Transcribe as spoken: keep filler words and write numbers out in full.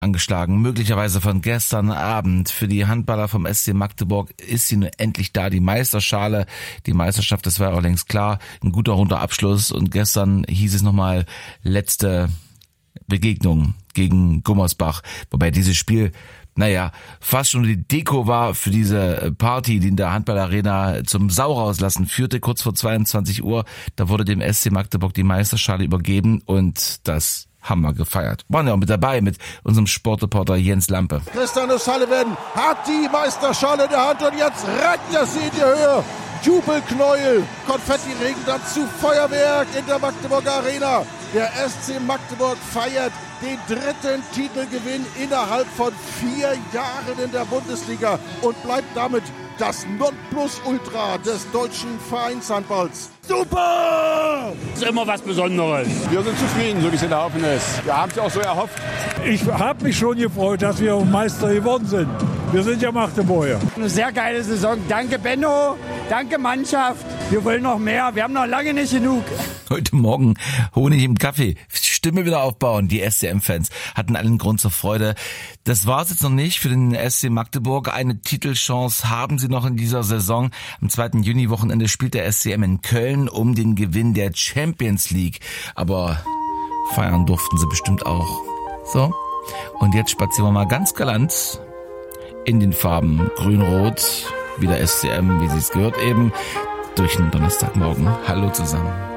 angeschlagen, möglicherweise von gestern Abend. Für die Handballer vom S C Magdeburg ist sie nun endlich da, die Meisterschale, die Meisterschaft, das war auch längst klar, ein guter runder Abschluss und gestern hieß es nochmal letzte Begegnung gegen Gummersbach, wobei dieses Spiel, naja, fast schon die Deko war für diese Party, die in der Handballarena zum Sau rauslassen führte, kurz vor zweiundzwanzig Uhr, da wurde dem S C Magdeburg die Meisterschale übergeben und das haben wir gefeiert. Waren ja auch mit dabei mit unserem Sportreporter Jens Lampe. Christian O'Sullivan hat die Meisterschale in der Hand und jetzt rennt er sie in die Höhe. Jubelknäuel, Konfettiregen dazu, Feuerwerk in der Magdeburger Arena. Der S C Magdeburg feiert den dritten Titelgewinn innerhalb von vier Jahren in der Bundesliga und bleibt damit das Nonplusultra des deutschen Vereinshandballs. Super! Das ist immer was Besonderes. Wir sind zufrieden, so wie es gelaufen ist. Wir haben es auch so erhofft. Ich habe mich schon gefreut, dass wir Meister geworden sind. Wir sind ja Magdeburger. Eine sehr geile Saison. Danke Benno, danke Mannschaft. Wir wollen noch mehr, wir haben noch lange nicht genug. Heute Morgen Honig im Kaffee, Stimme wieder aufbauen. Die S C M-Fans hatten allen Grund zur Freude. Das war's jetzt noch nicht für den S C Magdeburg. Eine Titelchance haben sie noch in dieser Saison. Am zweiten Juni-Wochenende spielt der S C M in Köln um den Gewinn der Champions League. Aber feiern durften sie bestimmt auch. So, und jetzt spazieren wir mal ganz galant in den Farben Grün-Rot, wie der S C M, wie sie es gehört eben, durch den Donnerstagmorgen. Hallo zusammen.